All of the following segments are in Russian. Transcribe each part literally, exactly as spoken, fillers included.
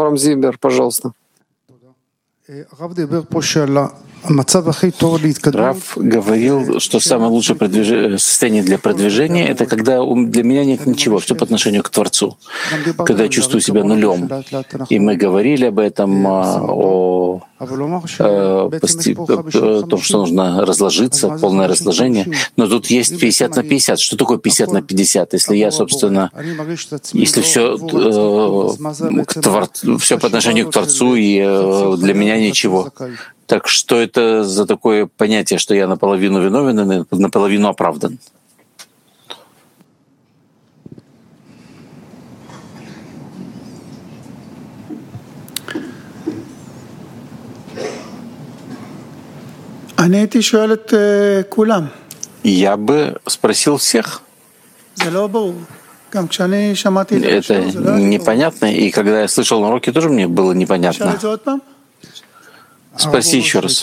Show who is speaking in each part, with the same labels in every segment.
Speaker 1: Авраам Зибер, пожалуйста.
Speaker 2: Рав говорил, что самое лучшее продвиж... состояние для продвижения — это когда для меня нет ничего, все по отношению к Творцу, когда я чувствую себя нулем. И мы говорили об этом, о, о, пости... о том, что нужно разложиться, полное разложение. Но тут есть пятьдесят на пятьдесят. Что такое пятьдесят на пятьдесят? Если я, собственно, если все, э, к твор... все по отношению к Творцу, и э, для меня ничего. Так что это за такое понятие, что я наполовину виновен и наполовину оправдан? Я бы спросил всех. Это непонятно, и когда я слышал на уроке, тоже мне было непонятно. Спроси еще раз.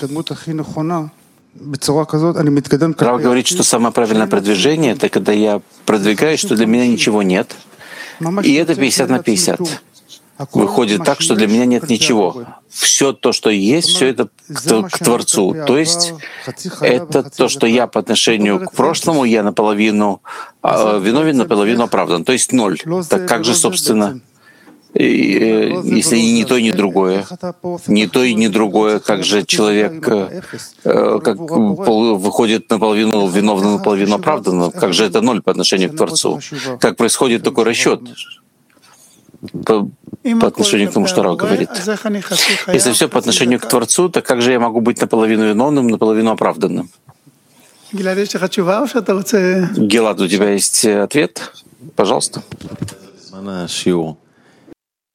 Speaker 2: Рав говорит, что самое правильное продвижение — это когда я продвигаюсь, что для меня ничего нет, и это пятьдесят на пятьдесят. Выходит так, что для меня нет ничего. Все то, что есть, все это к, к Творцу. То есть это то, что я по отношению к прошлому, я наполовину э, виновен, наполовину оправдан. То есть ноль. Так как же, собственно, и, если и не то, и не другое, не то и не другое, как же человек э, как пол, выходит наполовину виновным, наполовину оправданным, как же это ноль по отношению к Творцу? Как происходит такой расчет по, по отношению к тому, что Рав говорит? Если все по отношению к Творцу, то как же я могу быть наполовину виновным, наполовину оправданным? Гилад, у тебя есть ответ? Пожалуйста.